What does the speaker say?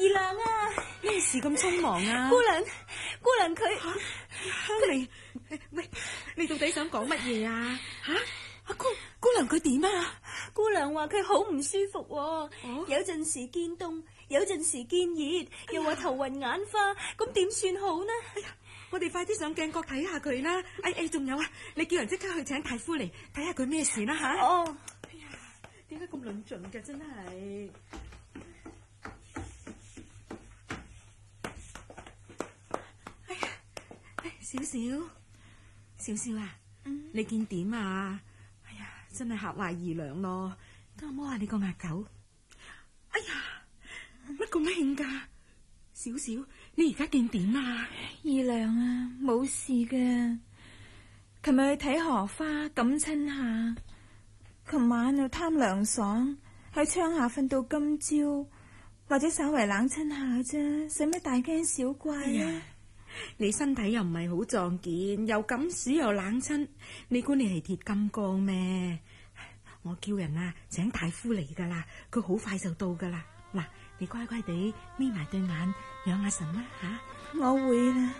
二娘啊， 咩事咁匆忙啊？ 姑娘佢香菱，喂，你到底想講乜嘢啊？吓，阿姑娘佢點啊？ 姑娘話佢好唔舒服喎，有陣時見凍，有陣時見熱，又話頭暈眼花，咁點算好呢？ 哎呀，我哋快啲上鏡閣睇下佢啦！仲有啊，你叫人即刻去請太夫嚟睇下佢咩事啦吓！ 哦， 哎呀，點解咁論盡嘅真係？哎呀，少少啊，你見點啊？哎呀，真係嚇壞二娘咯，等我摸下你個額頭。哎呀，乜咁興噶？少少，你而家見點啊？ 二娘啊，冇事嘅。琴日去睇荷花，感親下。琴晚又貪涼爽，喺窗下瞓到今朝，或者稍為冷親下啫，使乜大驚小怪啊？ 你身體又唔係好壯健，又感暑又冷親，你估你係鐵金剛咩？我叫人啊，請大夫嚟噶啦，佢好快就到噶啦。嗱，你乖乖地眯埋對眼，養下神啦吓。 我會啦。